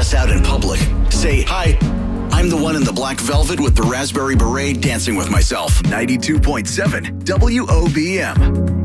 ass out in public. Say, hi, I'm the one in the black velvet with the raspberry beret dancing with myself. 92.7 WOBM.